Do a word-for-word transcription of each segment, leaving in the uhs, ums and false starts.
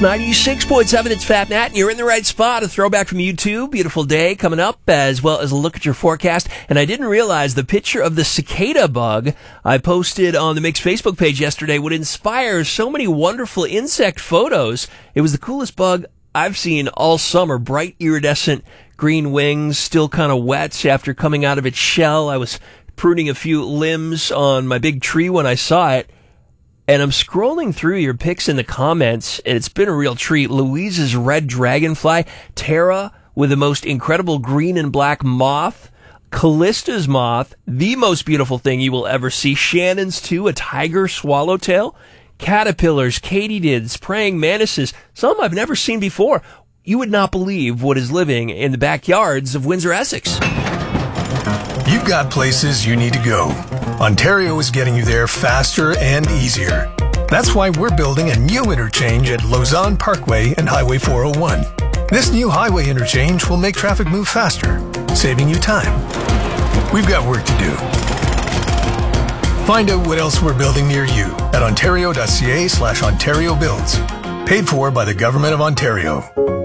ninety-six point seven, it's Fat Nat, and you're in the right spot. A throwback from YouTube. Beautiful day coming up, as well as a look at your forecast. And I didn't realize the picture of the cicada bug I posted on the Mix Facebook page yesterday would inspire so many wonderful insect photos. It was the coolest bug I've seen all summer. Bright iridescent green wings, still kind of wet after coming out of its shell. I was pruning a few limbs on my big tree when I saw it. And I'm scrolling through your pics in the comments, and it's been a real treat. Louise's red dragonfly, Tara with the most incredible green and black moth, Callista's moth, the most beautiful thing you will ever see, Shannon's too, a tiger swallowtail, caterpillars, katydids, praying mantises, some I've never seen before. You would not believe what is living in the backyards of Windsor, Essex. You've got places you need to go. Ontario is getting you there faster and easier. That's why we're building a new interchange at Lausanne Parkway and Highway four oh one. This new highway interchange will make traffic move faster, saving you time. We've got work to do. Find out what else we're building near you at ontario.ca slash Ontario Builds. Paid for by the Government of Ontario.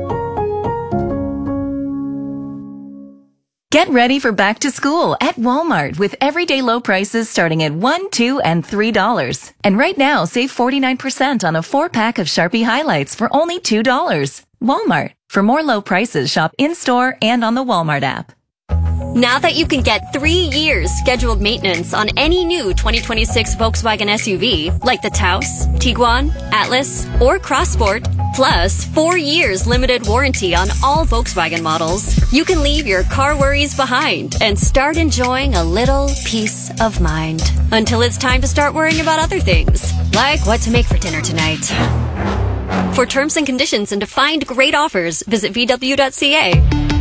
Get ready for back to school at Walmart with everyday low prices starting at one dollars, two dollars, and three dollars. And right now, save forty-nine percent on a four-pack of Sharpie highlights for only two dollars. Walmart. For more low prices, shop in-store and on the Walmart app. Now that you can get three years scheduled maintenance on any new twenty twenty-six Volkswagen S U V, like the Taos, Tiguan, Atlas, or Crossport, plus four years limited warranty on all Volkswagen models, you can leave your car worries behind and start enjoying a little peace of mind. Until it's time to start worrying about other things, like what to make for dinner tonight. For terms and conditions and to find great offers, visit v w dot c a.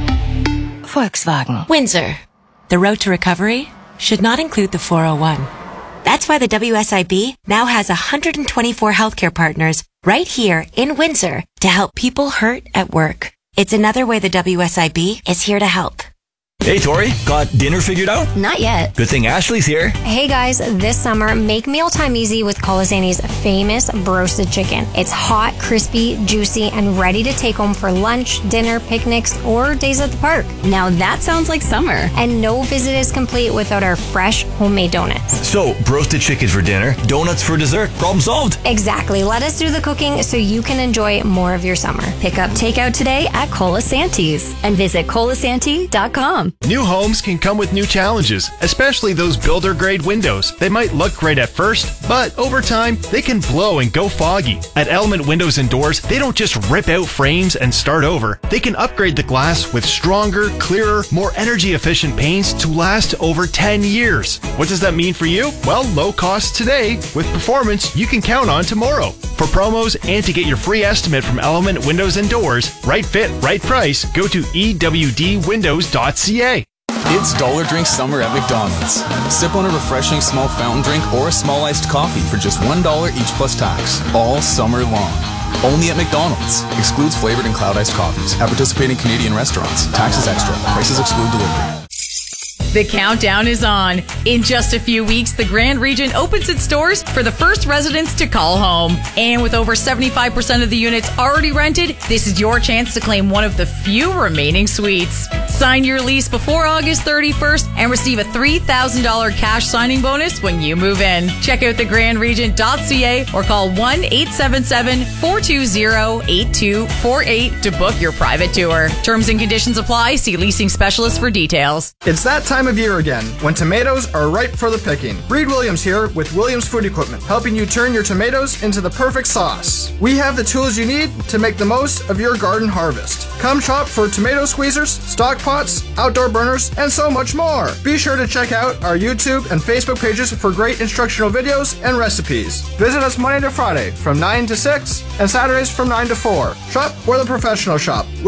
Volkswagen. Windsor. The road to recovery should not include the four oh one. That's why the W S I B now has one hundred twenty-four healthcare partners right here in Windsor to help people hurt at work. It's another way the W S I B is here to help. Hey, Tori, got dinner figured out? Not yet. Good thing Ashley's here. Hey guys, this summer, make mealtime easy with Colasanti's famous broasted chicken. It's hot, crispy, juicy, and ready to take home for lunch, dinner, picnics, or days at the park. Now that sounds like summer. And no visit is complete without our fresh, homemade donuts. So, broasted chicken for dinner, donuts for dessert. Problem solved. Exactly. Let us do the cooking so you can enjoy more of your summer. Pick up takeout today at Colasanti's and visit colasanti dot com. New homes can come with new challenges, especially those builder-grade windows. They might look great at first, but over time, they can blow and go foggy. At Element Windows and Doors, they don't just rip out frames and start over. They can upgrade the glass with stronger, clearer, more energy-efficient paints to last over ten years. What does that mean for you? Well, low cost today with performance you can count on tomorrow. For promos and to get your free estimate from Element Windows and Doors, right fit, right price, go to e w d windows dot c a. It's Dollar Drink Summer at McDonald's. Sip on a refreshing small fountain drink or a small iced coffee for just one dollar each plus tax, all summer long. Only at McDonald's. Excludes flavored and cloud iced coffees. At participating Canadian restaurants. Taxes extra. Prices exclude delivery. The countdown is on. In just a few weeks, the Grand Regent opens its doors for the first residents to call home. And with over seventy-five percent of the units already rented, this is your chance to claim one of the few remaining suites. Sign your lease before August thirty-first and receive a three thousand dollars cash signing bonus when you move in. Check out the grand regent dot c a or call one eight seven seven, four two zero, eight two four eight to book your private tour. Terms and conditions apply. See leasing specialist for details. It's that time of year again, when tomatoes are ripe for the picking. Reed Williams here with Williams Food Equipment, helping you turn your tomatoes into the perfect sauce. We have the tools you need to make the most of your garden harvest. Come shop for tomato squeezers, stock pots, outdoor burners, and so much more. Be sure to check out our YouTube and Facebook pages for great instructional videos and recipes. Visit us Monday to Friday from nine to six and Saturdays from nine to four. Shop where the professionals shop.